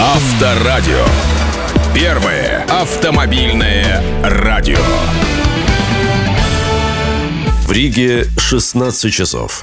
Авторадио. Первое автомобильное радио. В Риге 16 часов.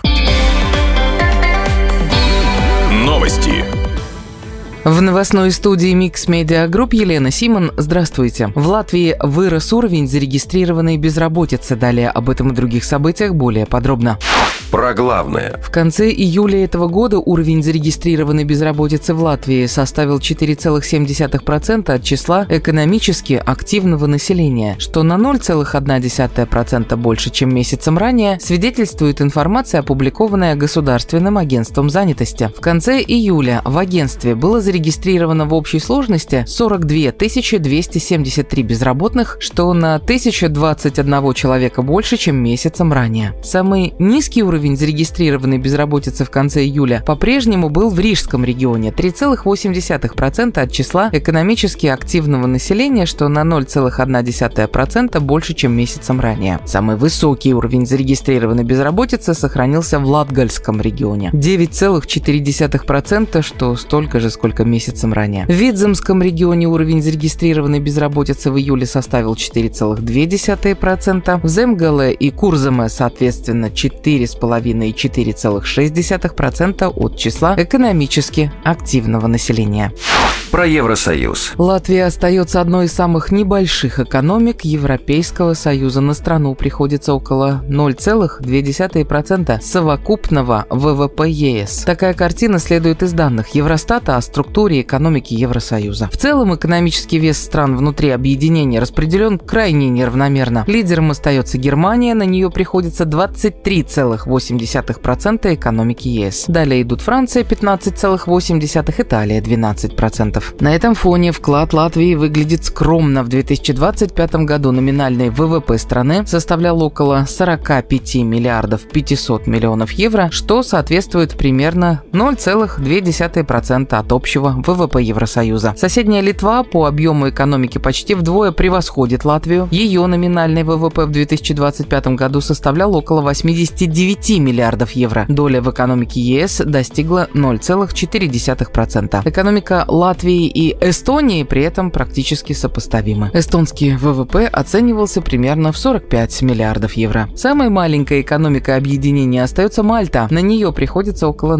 Новости. В новостной студии Mix Media Group Елена Симон. Здравствуйте. В Латвии вырос уровень зарегистрированной безработицы. Далее об этом и других событиях более подробно. Про главное. В конце июля этого года уровень зарегистрированной безработицы в Латвии составил 4,7% от числа экономически активного населения, что на 0,1% больше, чем месяцем ранее, свидетельствует информация, опубликованная Государственным агентством занятости. В конце июля в агентстве было зарегистрировано в общей сложности 42 273 безработных, что на 1021 человека больше, чем месяцем ранее. Самый низкий уровень зарегистрированной безработицы в конце июля по-прежнему был в Рижском регионе – 3,8% от числа экономически активного населения, что на 0,1% больше, чем месяцем ранее. Самый высокий уровень зарегистрированной безработицы сохранился в Латгальском регионе – 9,4%, что столько же, сколько месяцем ранее. В Видземском регионе уровень зарегистрированной безработицы в июле составил 4,2%, в Земгале и Курземе, соответственно, 4,5% и 4,6% от числа экономически активного населения. Про Евросоюз. Латвия остается одной из самых небольших экономик Европейского Союза. На страну приходится около 0,2% совокупного ВВП ЕС. Такая картина следует из данных Евростата о структуре экономики Евросоюза. В целом, экономический вес стран внутри объединения распределен крайне неравномерно. Лидером остается Германия, на нее приходится 23,8% экономики ЕС. Далее идут Франция 15,8%, Италия 12%. На этом фоне вклад Латвии выглядит скромно. В 2025 году номинальный ВВП страны составлял около 45 миллиардов 500 миллионов евро, что соответствует примерно 0,2% от общего ВВП Евросоюза. Соседняя Литва по объему экономики почти вдвое превосходит Латвию. Ее номинальный ВВП в 2025 году составлял около 89 миллиардов евро. Доля в экономике ЕС достигла 0,4%. Экономика Латвии и Эстонии при этом практически сопоставимы. Эстонский ВВП оценивался примерно в 45 миллиардов евро. Самой маленькой экономикой объединения остается Мальта. На нее приходится около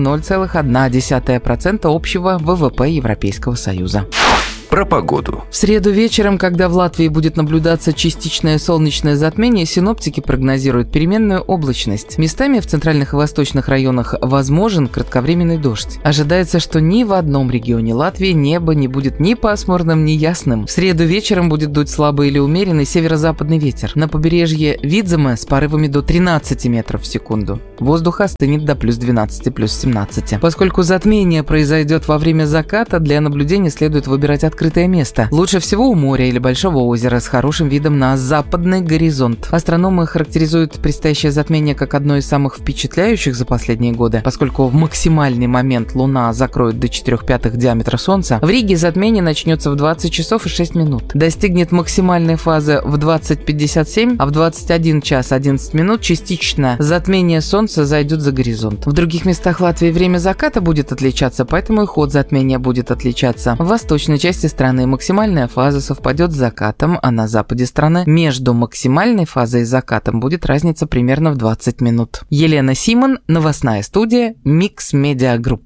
0,1% общего ВВП Европейского Союза. Про погоду. В среду вечером, когда в Латвии будет наблюдаться частичное солнечное затмение, синоптики прогнозируют переменную облачность. Местами в центральных и восточных районах возможен кратковременный дождь. Ожидается, что ни в одном регионе Латвии небо не будет ни пасмурным, ни ясным. В среду вечером будет дуть слабый или умеренный северо-западный ветер. На побережье Видземе с порывами до 13 метров в секунду. Воздух остынет до плюс 12, плюс 17. Поскольку затмение произойдет во время заката, для наблюдения следует выбирать открытое место. Лучше всего у моря или большого озера с хорошим видом на западный горизонт. Астрономы характеризуют предстоящее затмение как одно из самых впечатляющих за последние годы. Поскольку в максимальный момент Луна закроет до 4/5 диаметра Солнца, в Риге затмение начнется в 20 часов и 6 минут. Достигнет максимальной фазы в 20:57, а в 21 час 11 минут частично затмение Солнца зайдет за горизонт. В других местах Латвии время заката будет отличаться, поэтому и ход затмения будет отличаться. В восточной части страны максимальная фаза совпадет с закатом, а на западе страны между максимальной фазой и закатом будет разница примерно в 20 минут. Елена Симон, новостная студия Mix Media Group.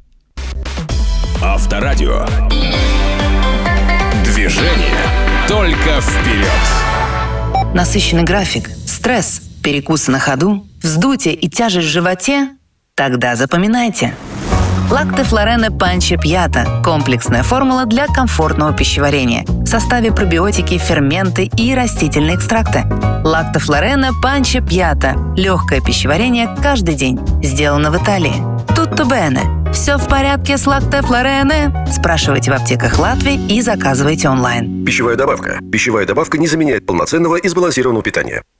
Авторадио. Движение только вперед. Насыщенный график, стресс, перекусы на ходу, вздутие и тяжесть в животе? Тогда запоминайте. Лакте Флорене Панче Пьята – комплексная формула для комфортного пищеварения. В составе пробиотики, ферменты и растительные экстракты. Лакте Флорене Панче Пьята – легкое пищеварение каждый день. Сделано в Италии. Tutto bene. Все в порядке с Лакте Флорене? Спрашивайте в аптеках Латвии и заказывайте онлайн. Пищевая добавка. Пищевая добавка не заменяет полноценного и сбалансированного питания.